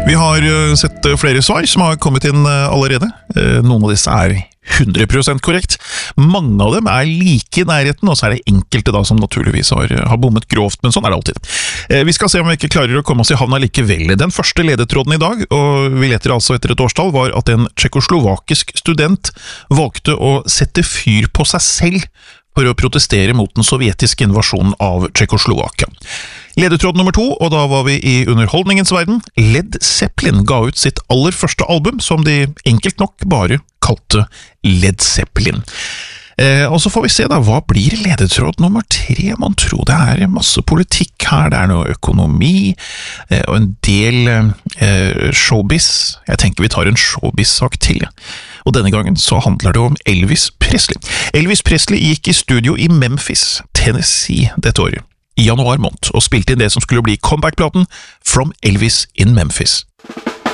Vi har sett flere svar som har kommet inn allerede. Noen av disse 100% korrekt. Mange av dem like i nærheten, og så det enkelte da som naturligvis har bommet grovt, men sånn det alltid. Vi skal se om vi ikke klarer å komme oss i havna likevel. Den første ledetråden i dag, og vi leter altså etter et årstall, var at en tsjekkoslovakisk student valgte å sette fyr på seg selv for å protestere mot den sovjetiske invasjonen av Tsjekkoslovakia. Ledetråd nummer 2, og da var vi i underholdningens verden. Led Zeppelin ga ut sitt aller første album, som de enkelt nok bare kalte Led Zeppelin. Og så får vi se da, hva blir ledetråd nummer 3? Man tror det masse politikk her, det noe økonomi, og en del showbiz. Jeg tenker vi tar en showbiz-sak til. Og denne gangen så handler det om Elvis Presley. Elvis Presley gikk i studio i Memphis, Tennessee dette året, i januar måned, og spilte inn det som skulle bli comeback-platen From Elvis in Memphis.